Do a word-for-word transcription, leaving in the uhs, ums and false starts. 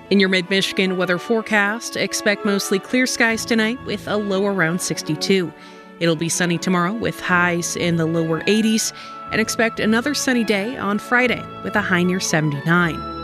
In your mid-Michigan weather forecast, expect mostly clear skies tonight with a low around sixty-two. It'll be sunny tomorrow with highs in the lower eighties, and expect another sunny day on Friday with a high near seventy-nine.